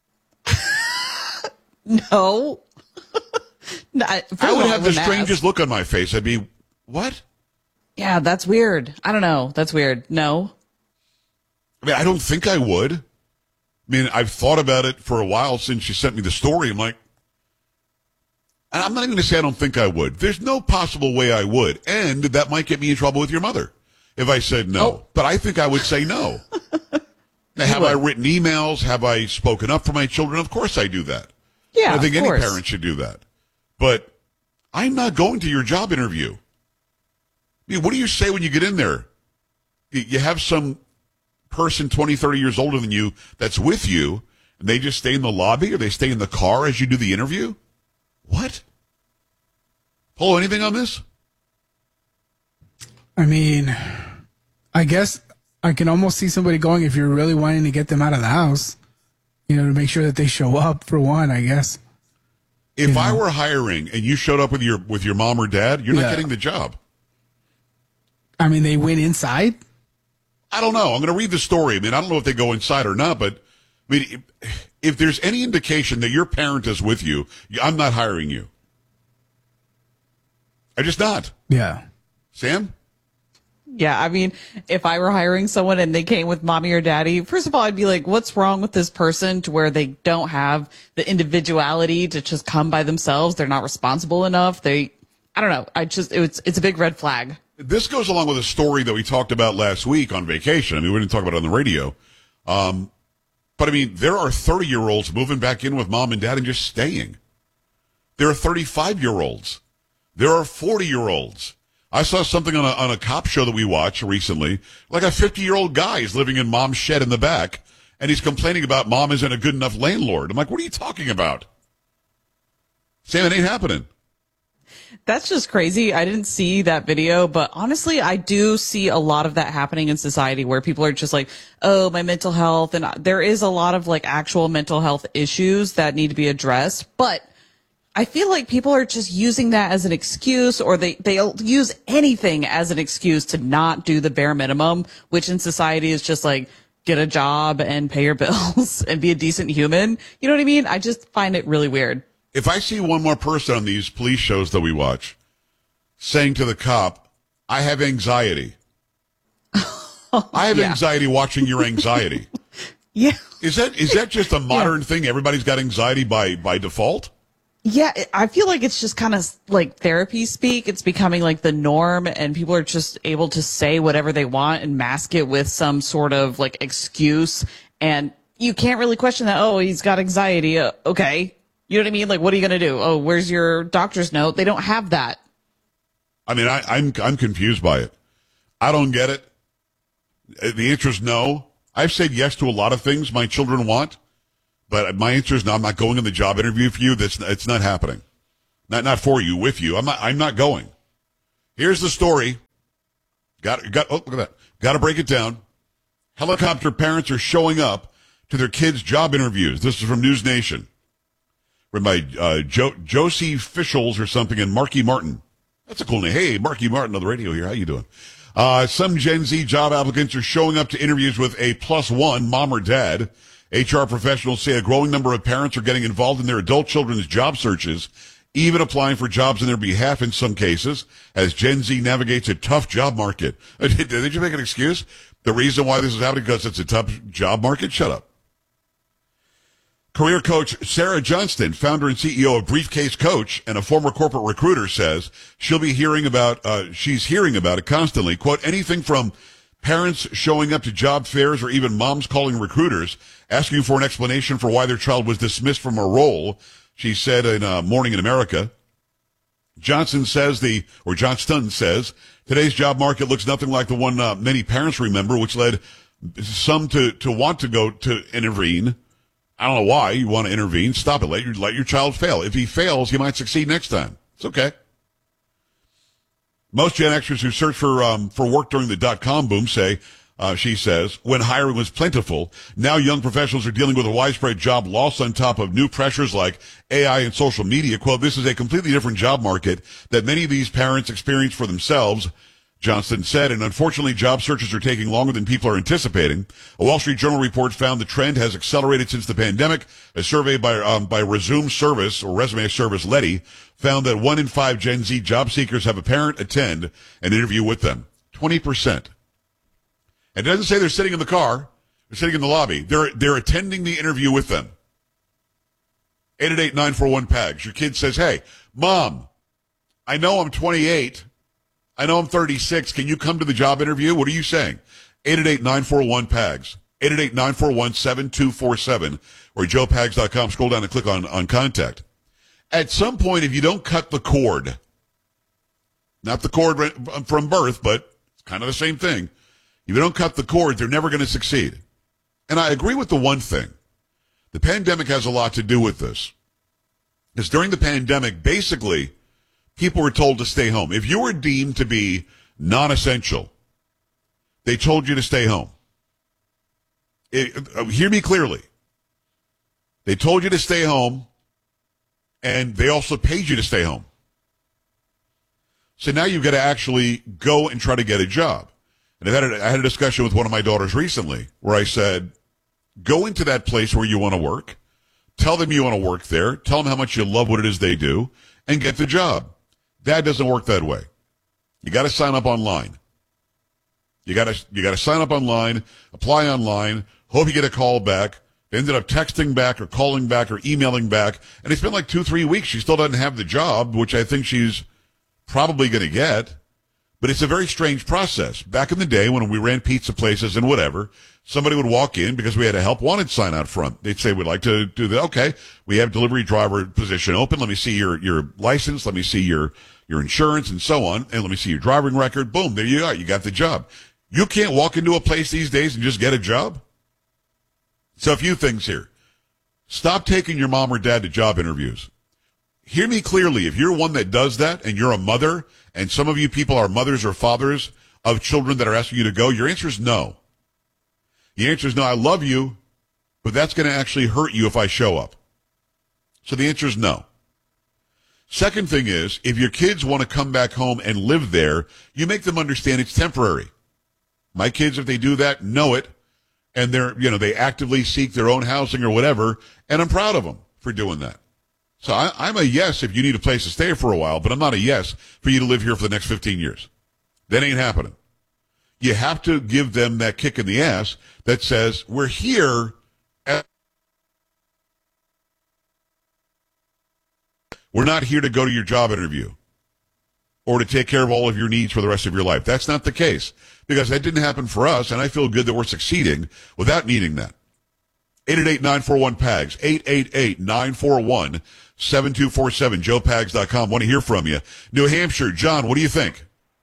No. I would have the strangest look on my face. I'd be, what? Yeah, that's weird. I don't know. That's weird. No. I mean, I don't think I would. I mean, I've thought about it for a while since you sent me the story. I'm like, I'm not even going to say I don't think I would. There's no possible way I would. And that might get me in trouble with your mother if I said no. Oh. But I think I would say no. Now, have I written emails? Have I spoken up for my children? Of course I do that. Yeah, I think any parent should do that. But I'm not going to your job interview. I mean, what do you say when you get in there? You have some person 20, 30 years older than you that's with you, and they just stay in the lobby or they stay in the car as you do the interview? What? Polo, anything on this? I mean, I guess I can almost see somebody going if you're really wanting to get them out of the house, to make sure that they show up for one, I guess. If I were hiring and you showed up with your mom or dad, you're not getting the job. I mean, they went inside? I don't know. I'm going to read the story. I mean, I don't know if they go inside or not, but I mean, if there's any indication that your parent is with you, I'm not hiring you. I'm just not. Yeah. Sam? Yeah, I mean, if I were hiring someone and they came with mommy or daddy, first of all, I'd be like, what's wrong with this person to where they don't have the individuality to just come by themselves? They're not responsible enough. I don't know. It's a big red flag. This goes along with a story that we talked about last week on vacation. I mean, we didn't talk about it on the radio. But I mean, there are 30-year-olds moving back in with mom and dad and just staying. There are 35-year-olds. There are 40-year-olds. I saw something on a cop show that we watched recently. Like a 50-year-old guy is living in mom's shed in the back, and he's complaining about mom isn't a good enough landlord. I'm like, what are you talking about? Sam, it ain't happening. That's just crazy. I didn't see that video, but honestly, I do see a lot of that happening in society where people are just like, oh, my mental health. And there is a lot of like actual mental health issues that need to be addressed. But I feel like people are just using that as an excuse, or they'll use anything as an excuse to not do the bare minimum, which in society is just like, get a job and pay your bills and be a decent human. You know what I mean? I just find it really weird. If I see one more person on these police shows that we watch saying to the cop, I have anxiety. I have anxiety watching your anxiety. Yeah. Is that just a modern thing? Everybody's got anxiety by default? Yeah, I feel like it's just kind of like therapy speak. It's becoming like the norm, and people are just able to say whatever they want and mask it with some sort of like excuse. And you can't really question that. Oh, he's got anxiety. Okay. You know what I mean? Like, what are you going to do? Oh, where's your doctor's note? They don't have that. I mean, I'm confused by it. I don't get it. The answer is no. I've said yes to a lot of things my children want, but my answer is no. I'm not going on the job interview for you. It's not happening. Not for you, with you. I'm not going. Here's the story. Oh, look at that. Got to break it down. Helicopter parents are showing up to their kids' job interviews. This is from News Nation. Written by Josie Fischels or something and Marky Martin. That's a cool name. Hey, Marky Martin on the radio here. How you doing? Some Gen Z job applicants are showing up to interviews with a +1, mom or dad. HR professionals say a growing number of parents are getting involved in their adult children's job searches, even applying for jobs on their behalf in some cases, as Gen Z navigates a tough job market. Did you make an excuse? The reason why this is happening because it's a tough job market? Shut up. Career coach Sarah Johnston, founder and CEO of Briefcase Coach and a former corporate recruiter, says she's hearing about it constantly. Quote, anything from parents showing up to job fairs or even moms calling recruiters, asking for an explanation for why their child was dismissed from a role, she said in Morning in America. Johnston says, today's job market looks nothing like the one many parents remember, which led some to want to go to intervene. I don't know why you want to intervene. Stop it. Let your child fail. If he fails, he might succeed next time. It's okay. Most Gen Xers who searched for work during the .com boom say, she says, when hiring was plentiful, now young professionals are dealing with a widespread job loss on top of new pressures like AI and social media. Quote, this is a completely different job market that many of these parents experience for themselves, Johnston said, and unfortunately job searches are taking longer than people are anticipating. A Wall Street Journal report found the trend has accelerated since the pandemic. A survey by Resume Service or Resume Service Letty found that 1 in 5 Gen Z job seekers have a parent attend an interview with them. 20%. And it doesn't say they're sitting in the car. They're sitting in the lobby. They're attending the interview with them. 888-941-PAGS. Your kid says, hey, Mom, I know I'm 28. I know I'm 36. Can you come to the job interview? What are you saying? 888-941-PAGS. 888-941-7247 or joepags.com. Scroll down and click on contact. At some point, if you don't cut the cord, not the cord from birth, but it's kind of the same thing. If you don't cut the cord, they're never going to succeed. And I agree with the one thing. The pandemic has a lot to do with this. Because during the pandemic, basically, people were told to stay home. If you were deemed to be non-essential, they told you to stay home. Hear me clearly. They told you to stay home, and they also paid you to stay home. So now you've got to actually go and try to get a job. And I had a discussion with one of my daughters recently where I said, go into that place where you want to work, tell them you want to work there, tell them how much you love what it is they do, and get the job. That doesn't work that way. You got to sign up online. You got to sign up online, apply online, hope you get a call back. They ended up texting back or calling back or emailing back, and it's been like 2-3 weeks. She still doesn't have the job, which I think she's probably going to get. But it's a very strange process. Back in the day when we ran pizza places and whatever, somebody would walk in because we had a help wanted sign out front. They'd say, we'd like to do that. Okay, we have delivery driver position open. Let me see your license. Let me see your insurance and so on. And let me see your driving record. Boom, there you are. You got the job. You can't walk into a place these days and just get a job. So a few things here. Stop taking your mom or dad to job interviews. Hear me clearly. If you're one that does that and you're a mother, and some of you people are mothers or fathers of children that are asking you to go, your answer is no. The answer is no. I love you, but that's going to actually hurt you if I show up. So the answer is no. Second thing is, if your kids want to come back home and live there, you make them understand it's temporary. My kids, if they do that, know it, and they actively seek their own housing or whatever, and I'm proud of them for doing that. So I'm a yes if you need a place to stay for a while, but I'm not a yes for you to live here for the next 15 years. That ain't happening. You have to give them that kick in the ass that says, we're here. We're not here to go to your job interview or to take care of all of your needs for the rest of your life. That's not the case, because that didn't happen for us, and I feel good that we're succeeding without needing that. 888-941-PAGS, 7247, joepags.com. Want to hear from you. New Hampshire, John, what do you think?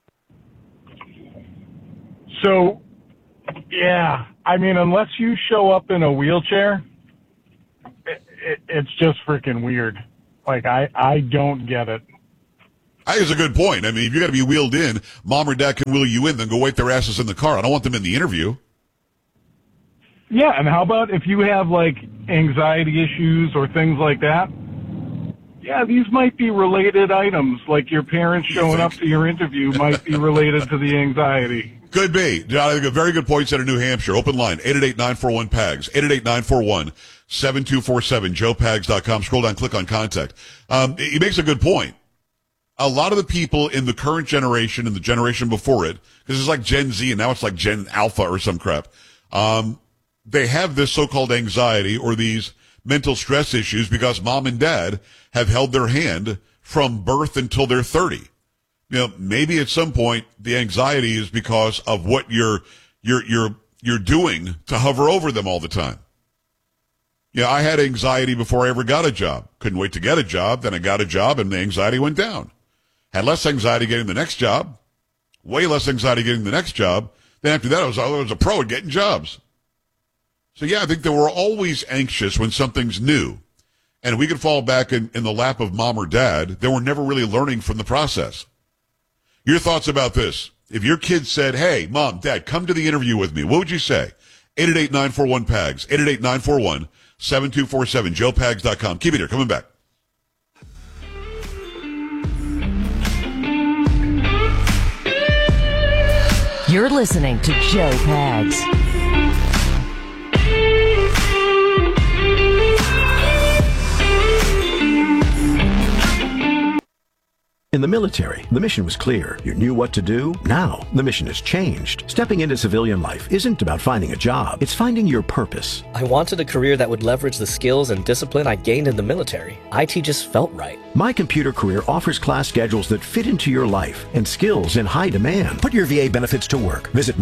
So, yeah, I mean, unless you show up in a wheelchair, it's just freaking weird. Like, I don't get it. I think it's a good point. I mean, if you got to be wheeled in, mom or dad can wheel you in, then go wipe their asses in the car. I don't want them in the interview. Yeah, and how about if you have, like, anxiety issues or things like that? Yeah, these might be related items, like your parents showing up to your interview might be related to the anxiety. Could be. John, I think a very good point out of New Hampshire. Open line, 888-941-PAGS, 888-941-7247, joepags.com. Scroll down, click on contact. He makes a good point. A lot of the people in the current generation and the generation before it, because it's like Gen Z and now it's like Gen Alpha or some crap, they have this so-called anxiety or these mental stress issues because mom and dad have held their hand from birth until they're 30. You know, maybe at some point the anxiety is because of what you're doing to hover over them all the time. Yeah, I had anxiety before I ever got a job. Couldn't wait to get a job. Then I got a job and the anxiety went down. Had less anxiety getting the next job. Way less anxiety getting the next job. Then after that, I was a pro at getting jobs. So yeah, I think that we're always anxious when something's new. And we could fall back in the lap of mom or dad, then we're never really learning from the process. Your thoughts about this? If your kid said, hey, mom, dad, come to the interview with me, what would you say? 888-941-PAGS, 888-941-7247, joepags.com. Keep it here. Coming back. You're listening to Joe Pags. In the military, the mission was clear. You knew what to do. Now, the mission has changed. Stepping into civilian life isn't about finding a job. It's finding your purpose. I wanted a career that would leverage the skills and discipline I gained in the military. IT just felt right. My Computer Career offers class schedules that fit into your life and skills in high demand. Put your VA benefits to work. Visit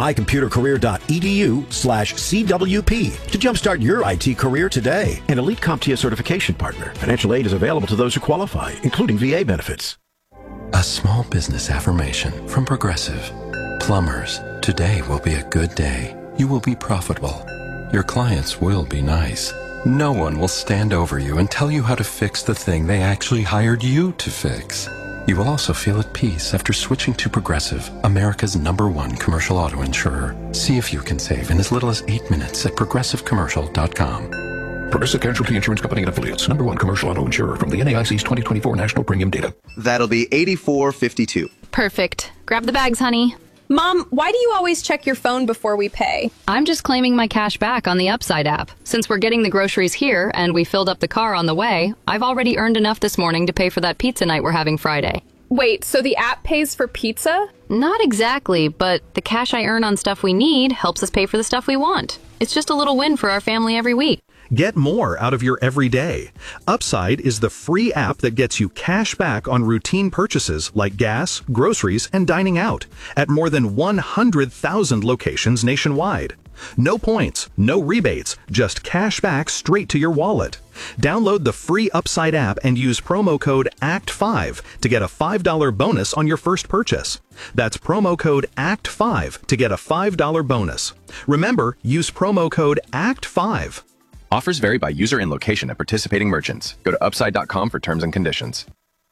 mycomputercareer.edu/CWP to jumpstart your IT career today. An elite CompTIA certification partner. Financial aid is available to those who qualify, including VA benefits. A small business affirmation from Progressive. Plumbers, today will be a good day. You will be profitable. Your clients will be nice. No one will stand over you and tell you how to fix the thing they actually hired you to fix. You will also feel at peace after switching to Progressive, America's #1 commercial auto insurer. See if you can save in as little as 8 minutes at progressivecommercial.com. Progressive Casualty Insurance Company and Affiliates. #1 commercial auto insurer from the NAIC's 2024 national premium data. That'll be $84.52. Perfect. Grab the bags, honey. Mom, why do you always check your phone before we pay? I'm just claiming my cash back on the Upside app. Since we're getting the groceries here and we filled up the car on the way, I've already earned enough this morning to pay for that pizza night we're having Friday. Wait, so the app pays for pizza? Not exactly, but the cash I earn on stuff we need helps us pay for the stuff we want. It's just a little win for our family every week. Get more out of your everyday. Upside is the free app that gets you cash back on routine purchases like gas, groceries, and dining out at more than 100,000 locations nationwide. No points, no rebates, just cash back straight to your wallet. Download the free Upside app and use promo code ACT5 to get a $5 bonus on your first purchase. That's promo code ACT5 to get a $5 bonus. Remember, use promo code ACT5. Offers vary by user and location at participating merchants. Go to upside.com for terms and conditions.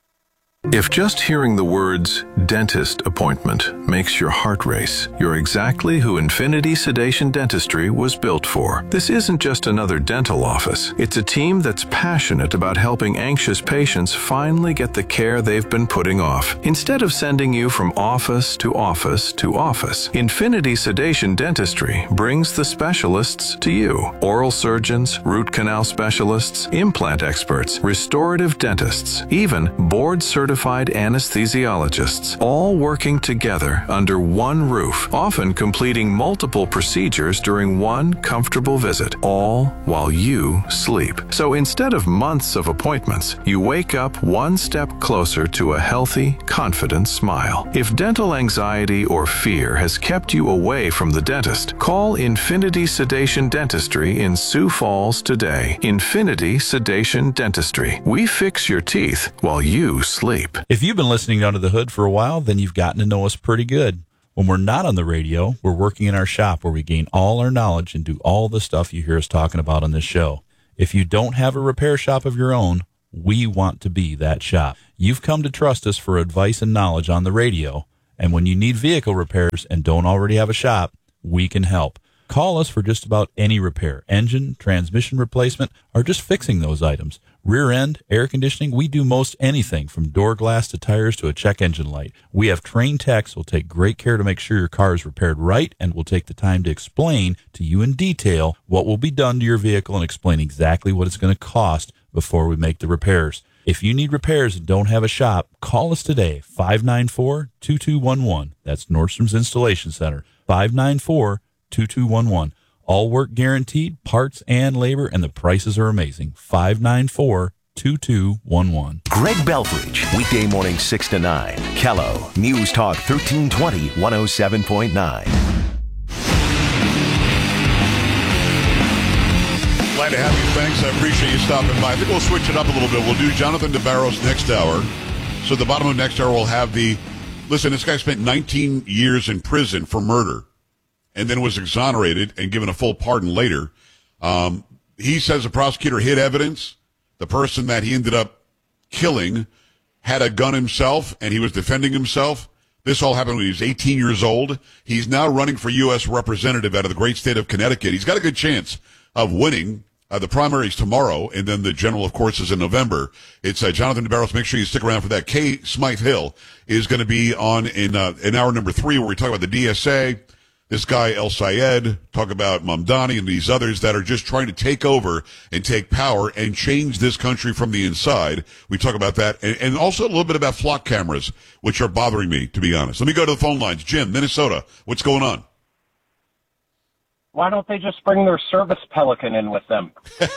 If just hearing the words dentist appointment makes your heart race, you're exactly who Infinity Sedation Dentistry was built for. This isn't just another dental office. It's a team that's passionate about helping anxious patients finally get the care they've been putting off. Instead of sending you from office to office to office, Infinity Sedation Dentistry brings the specialists to you. Oral surgeons, root canal specialists, implant experts, restorative dentists, even board-certified certified anesthesiologists, all working together under one roof, often completing multiple procedures during one comfortable visit, all while you sleep. So instead of months of appointments, you wake up one step closer to a healthy, confident smile. If dental anxiety or fear has kept you away from the dentist, call Infinity Sedation Dentistry in Sioux Falls today. Infinity Sedation Dentistry. We fix your teeth while you sleep. If you've been listening to Under the Hood for a while, then you've gotten to know us pretty good. When we're not on the radio, we're working in our shop where we gain all our knowledge and do all the stuff you hear us talking about on this show. If you don't have a repair shop of your own, we want to be that shop. You've come to trust us for advice and knowledge on the radio, and when you need vehicle repairs and don't already have a shop, we can help. Call us for just about any repair, engine, transmission replacement, or just fixing those items. Rear end, air conditioning, we do most anything from door glass to tires to a check engine light. We have trained techs who will take great care to make sure your car is repaired right and will take the time to explain to you in detail what will be done to your vehicle and explain exactly what it's going to cost before we make the repairs. If you need repairs and don't have a shop, call us today, 594-2211. That's Nordstrom's Installation Center, 594-2211. All work guaranteed, parts and labor, and the prices are amazing. 594-2211. Greg Belfridge, weekday morning 6 to 9. Kello, News Talk 1320, 107.9. Glad to have you. Thanks. I appreciate you stopping by. I think we'll switch it up a little bit. We'll do Jonathan DeBarros next hour. So at the bottom of next hour, we'll have listen, this guy spent 19 years in prison for murder and then was exonerated and given a full pardon later. He says the prosecutor hid evidence. The person that he ended up killing had a gun himself, and he was defending himself. This all happened when he was 18 years old. He's now running for U.S. representative out of the great state of Connecticut. He's got a good chance of winning. The primary is tomorrow, and then the general, of course, is in November. It's Jonathan DeBarros. Make sure you stick around for that. Kay Smythe Hill is going to be on in hour number 3, where we talk about the DSA, this guy El Sayed, talk about Mamdani and these others that are just trying to take over and take power and change this country from the inside. We talk about that, and also a little bit about flock cameras, which are bothering me, to be honest. Let me go to the phone lines. Jim, Minnesota, what's going on? Why don't they just bring their service Pelican in with them?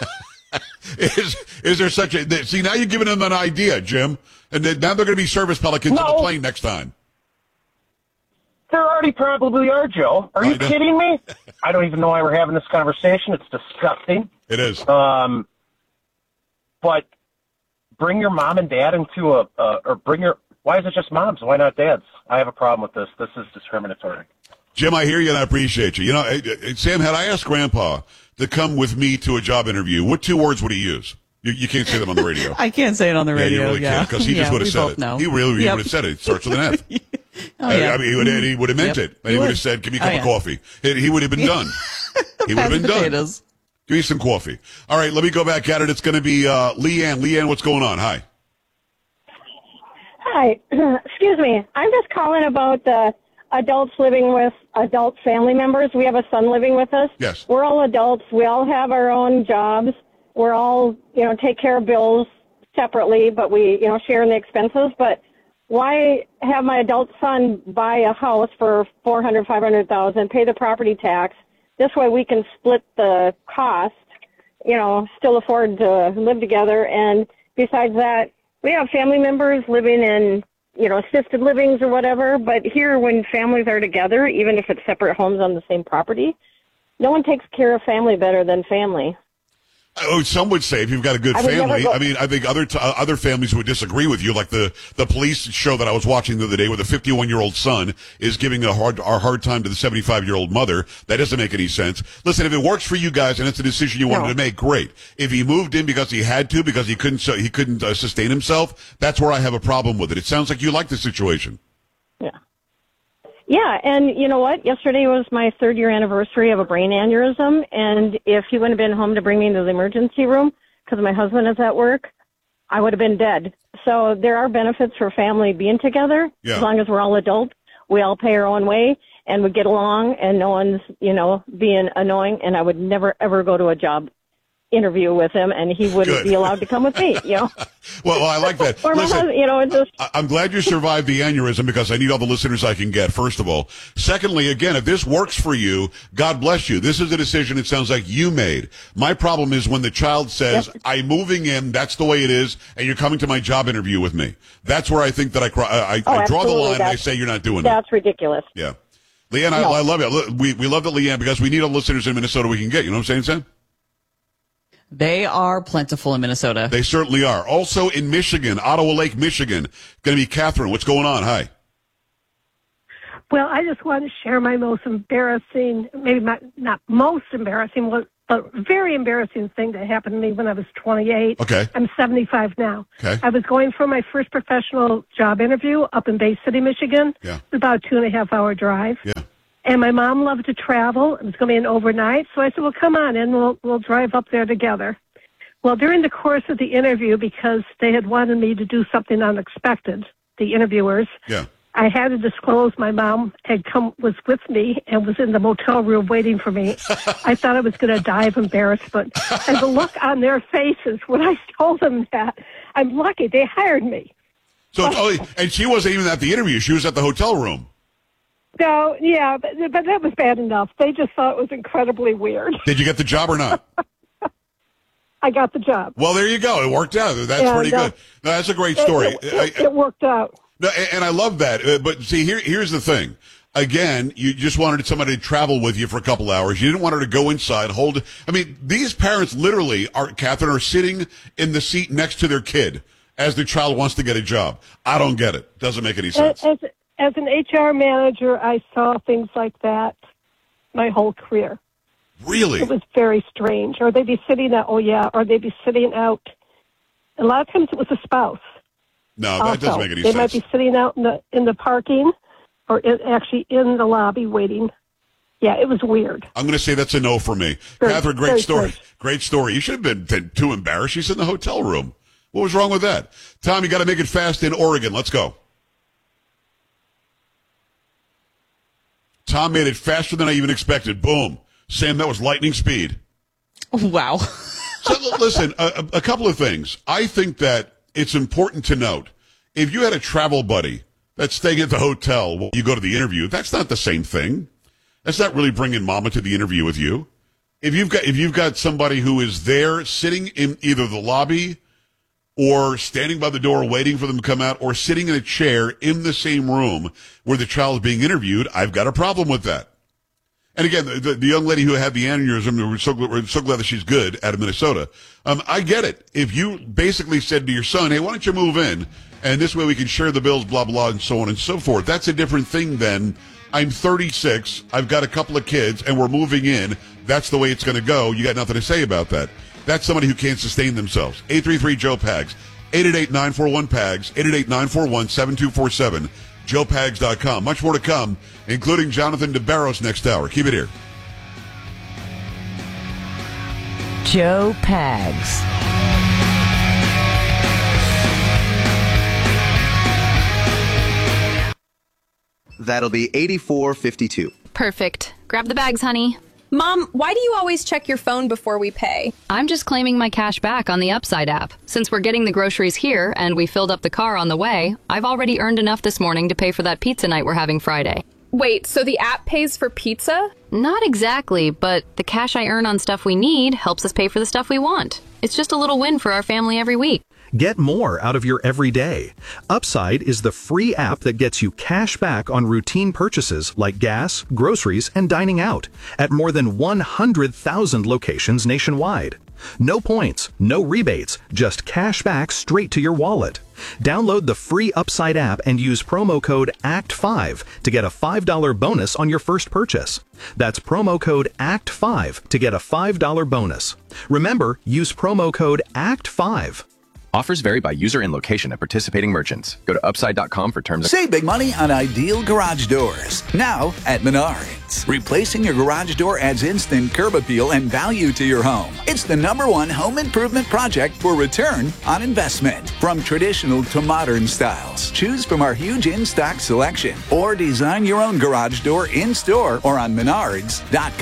Is there such a... See, now you're giving them an idea, Jim. And now they're going to be service Pelicans on the plane next time. There already probably are, Joe. Are you kidding me? I don't even know why we're having this conversation. It's disgusting. It is. But bring your mom and dad into why is it just moms? Why not dads? I have a problem with this. This is discriminatory. Jim, I hear you and I appreciate you. You know, Sam, had I asked Grandpa to come with me to a job interview, what 2 words would he use? You can't say them on the radio. I can't say it on the radio. Yeah, you really can't, because he just would have said it. Know. He would have said it. It starts with an F. I mean, he would have meant it. And he would have said, give me a cup of coffee. He would have been done. He would have been done. Give me some coffee. All right, let me go back at it. It's going to be Leanne. Leanne, what's going on? Hi. Hi. Excuse me. I'm just calling about the adults living with adult family members. We have a son living with us. Yes. We're all adults. We all have our own jobs. We're all, take care of bills separately, but we, share in the expenses. But why have my adult son buy a house for $400,000, $500,000, pay the property tax? This way we can split the cost, still afford to live together. And besides that, we have family members living in assisted livings or whatever, but here when families are together, even if it's separate homes on the same property, no one takes care of family better than family. Oh, some would say if you've got a good family. I mean, I think other families would disagree with you, like the police show that I was watching the other day, where the 51-year-old son is giving a hard time to the 75-year-old mother. That doesn't make any sense. Listen, if it works for you guys and it's a decision you wanted to make, great. If he moved in because he had to, because he couldn't sustain himself, that's where I have a problem with it. It sounds like you like the situation. Yeah, and you know what? Yesterday was my 3rd-year anniversary of a brain aneurysm, and if he wouldn't have been home to bring me into the emergency room because my husband is at work, I would have been dead. So there are benefits for family being together. Yeah. As long as we're all adults, we all pay our own way, and we get along, and no one's, being annoying, and I would never, ever go to a job interview with him, and he wouldn't be allowed to come with me, you know. Well, I like that. Or my Listen, husband, you know, just. I'm glad you survived the aneurysm because I need all the listeners I can get, first of all. Secondly, again, if this works for you, God bless you. This is a decision it sounds like you made. My problem is when the child says, I'm moving in, that's the way it is, and you're coming to my job interview with me. That's where I think that I draw the line and I say you're not doing that. That's ridiculous. Yeah. Leanne, I love it. We love that, Leanne, because we need all the listeners in Minnesota we can get. You know what I'm saying, Sam? They are plentiful in Minnesota. They certainly are. Also in Michigan, Ottawa Lake, Michigan, going to be Catherine. What's going on? Hi. Well, I just want to share my most embarrassing, maybe not most embarrassing, but very embarrassing thing that happened to me when I was 28. Okay. I'm 75 now. Okay. I was going for my first professional job interview up in Bay City, Michigan. Yeah. It was about a 2.5-hour drive. Yeah. And my mom loved to travel. It was going to be an overnight. So I said, well, come on in. We'll drive up there together. Well, during the course of the interview, because they had wanted me to do something unexpected, the interviewers, I had to disclose my mom was with me and was in the motel room waiting for me. I thought I was going to die of embarrassment. And the look on their faces when I told them that, I'm lucky they hired me. So, and she wasn't even at the interview. She was at the hotel room. No, yeah, but that was bad enough. They just thought it was incredibly weird. Did you get the job or not? I got the job. Well, there you go. It worked out. That's pretty good. No, that's a great story. It worked out. No, and I love that. But see, here's the thing. Again, you just wanted somebody to travel with you for a couple hours. You didn't want her to go inside, these parents literally Catherine, are sitting in the seat next to their kid as their child wants to get a job. I don't get it. Doesn't make any sense. As an HR manager, I saw things like that my whole career. Really? It was very strange. Or they'd be sitting out, or they'd be sitting out. A lot of times it was a spouse. No, that doesn't make any sense. sense. They might be sitting out in the parking or actually in the lobby waiting. Yeah, it was weird. I'm going to say that's a no for me. Catherine, great story. Great story. You should have been too embarrassed. She's in the hotel room. What was wrong with that? Tom, you got to make it fast in Oregon. Let's go. Tom made it faster than I even expected. Boom. Sam, that was lightning speed. Wow. So listen, a couple of things. I think that it's important to note, if you had a travel buddy that's staying at the hotel while you go to the interview, that's not the same thing. That's not really bringing mama to the interview with you. If you've got somebody who is there sitting in either the lobby or standing by the door waiting for them to come out, or sitting in a chair in the same room where the child is being interviewed, I've got a problem with that. And again, the young lady who had the aneurysm, we're so glad that she's good, out of Minnesota. I get it. If you basically said to your son, hey, why don't you move in, and this way we can share the bills, blah, blah, and so on and so forth. That's a different thing than, I'm 36, I've got a couple of kids, and we're moving in. That's the way it's going to go. You got nothing to say about that. That's somebody who can't sustain themselves. 833-JOE-PAGS, 888-941-PAGS, 888-941-7247, joepags.com. Much more to come, including Jonathan DeBarros next hour. Keep it here. Joe Pags. That'll be 84.52. Perfect. Grab the bags, honey. Mom, why do you always check your phone before we pay? I'm just claiming my cash back on the Upside app. Since we're getting the groceries here and we filled up the car on the way, I've already earned enough this morning to pay for that pizza night we're having Friday. Wait, so the app pays for pizza? Not exactly, but the cash I earn on stuff we need helps us pay for the stuff we want. It's just a little win for our family every week. Get more out of your everyday. Upside is the free app that gets you cash back on routine purchases like gas, groceries, and dining out at more than 100,000 locations nationwide. No points, no rebates, just cash back straight to your wallet. Download the free Upside app and use promo code ACT5 to get a $5 bonus on your first purchase. That's promo code ACT5 to get a $5 bonus. Remember, use promo code ACT5. Offers vary by user and location at participating merchants. Go to upside.com for terms. Save big money on ideal garage doors. Now at Menards. Replacing your garage door adds instant curb appeal and value to your home. It's the #1 home improvement project for return on investment. From traditional to modern styles, choose from our huge in-stock selection or design your own garage door in-store or on Menards.com.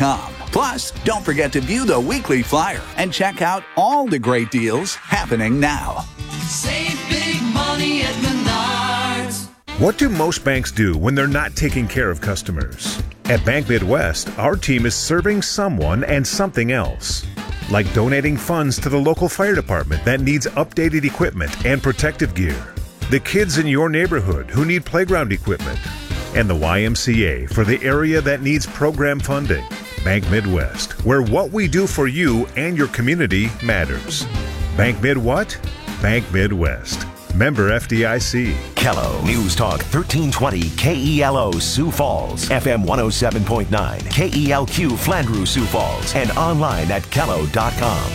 Plus, don't forget to view the weekly flyer and check out all the great deals happening now. Save big money at Menards. What do most banks do when they're not taking care of customers? At Bank Midwest, our team is serving someone and something else. Like donating funds to the local fire department that needs updated equipment and protective gear. The kids in your neighborhood who need playground equipment. And the YMCA for the area that needs program funding. Bank Midwest, where what we do for you and your community matters. Bank Mid what? Bank Midwest. Member FDIC. Kello News Talk 1320 KELO Sioux Falls, FM 107.9 KELQ Flandreau Sioux Falls, and online at kello.com.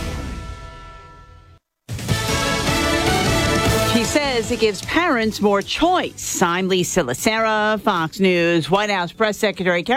She says it gives parents more choice. I'm Lisa Lacera, Fox News. White House Press Secretary